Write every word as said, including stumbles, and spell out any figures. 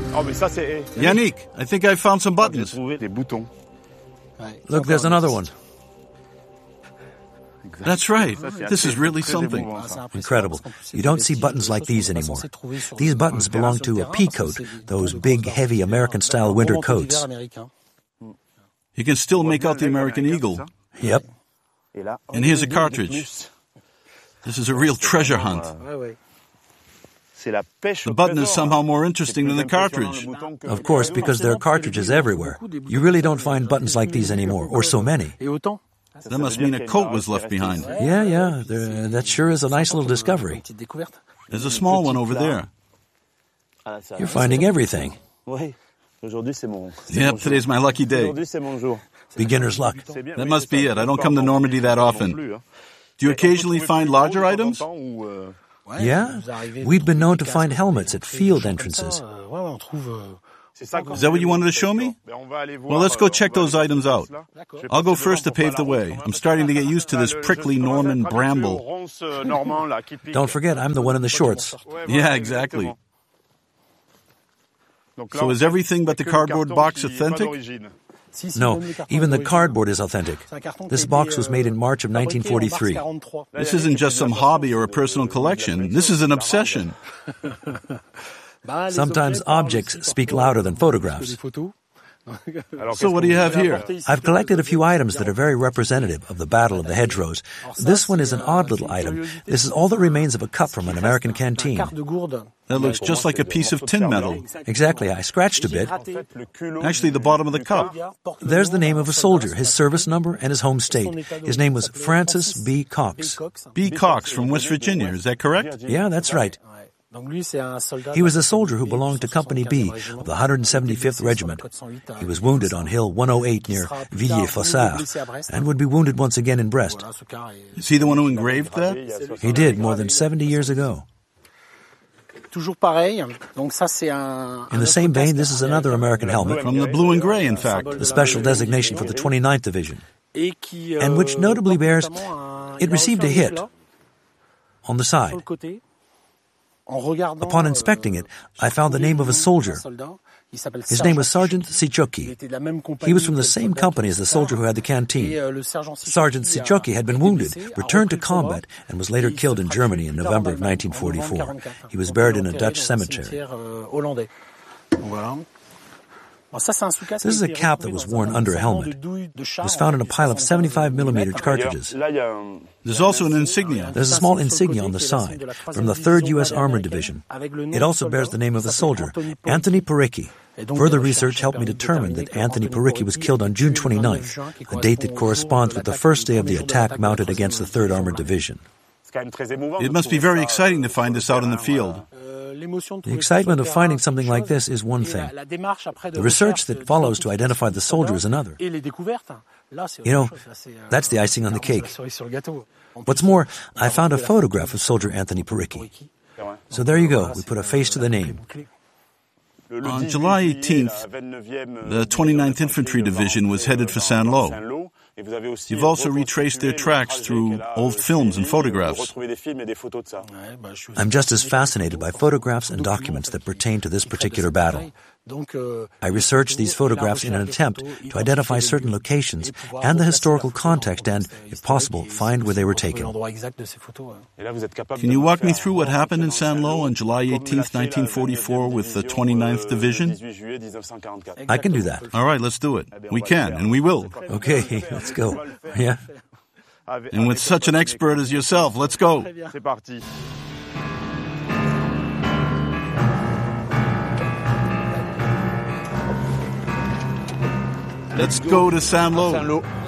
Yannick, I think I found some buttons. Look, there's another one. That's right. This is really something. Incredible. You don't see buttons like these anymore. These buttons belong to a pea coat, those big, heavy American-style winter coats. You can still make out the American eagle. Yep. And here's a cartridge. This is a real treasure hunt. The button is somehow more interesting than the cartridge. Of course, because there are cartridges everywhere. You really don't find buttons like these anymore, or so many. That must mean a coat was left behind. Yeah, yeah, there, that sure is a nice little discovery. There's a small one over there. You're finding everything. Yep, today's my lucky day. Beginner's luck. That must be it. I don't come to Normandy that often. Do you occasionally find larger items? Yeah, we've been known to find helmets at field entrances. Is that what you wanted to show me? Well, let's go check those items out. I'll go first to pave the way. I'm starting to get used to this prickly Norman bramble. Don't forget, I'm the one in the shorts. Yeah, exactly. So is everything but the cardboard box authentic? No, even the cardboard is authentic. This box was made in March of nineteen forty-three. This isn't just some hobby or a personal collection. This is an obsession. Sometimes objects speak louder than photographs. So what do you have here? I've collected a few items that are very representative of the Battle of the Hedgerows. This one is an odd little item. This is all that remains of a cup from an American canteen. That looks just like a piece of tin metal. Exactly. I scratched a bit. Actually, the bottom of the cup. There's the name of a soldier, his service number, and his home state. His name was Francis B. Cox. B. Cox from West Virginia, is that correct? Yeah, that's right. He was a soldier who belonged to Company B of the one hundred seventy-fifth Regiment. He was wounded on Hill one oh eight near Villiers-Fossard and would be wounded once again in Brest. Is he the one who engraved that? He did, more than seventy years ago. In the same vein, this is another American helmet. From the blue and gray, in fact. The special designation for the twenty-ninth Division. And which notably bears, it received a hit on the side. Upon inspecting it, I found the name of a soldier. His name was Sergeant Sichoki. He was from the same company as the soldier who had the canteen. Sergeant Sichoki had been wounded, returned to combat, and was later killed in Germany in November of nineteen forty-four. He was buried in a Dutch cemetery. This is a cap that was worn under a helmet. It was found in a pile of seventy-five millimeter cartridges. There's also an insignia. There's a small insignia on the side from the third U S Armored Division. It also bears the name of the soldier, Anthony Paricki. Further research helped me determine that Anthony Paricki was killed on June twenty-ninth, a date that corresponds with the first day of the attack mounted against the third Armored Division. It must be very exciting to find this out in the field. The excitement of finding something like this is one thing. The research that follows to identify the soldier is another. You know, that's the icing on the cake. What's more, I found a photograph of soldier Anthony Paricki. So there you go, we put a face to the name. On July eighteenth, the twenty-ninth Infantry Division was headed for Saint-Lô. You've also retraced their tracks through old films and photographs. I'm just as fascinated by photographs and documents that pertain to this particular battle. I researched these photographs in an attempt to identify certain locations and the historical context and, if possible, find where they were taken. Can you walk me through what happened in Saint-Lô on July eighteenth, nineteen forty-four with the twenty-ninth Division? I can do that. All right, let's do it. We can, and we will. Okay, let's go. Yeah. And with such an expert as yourself, let's go. Let's go to Saint-Lô.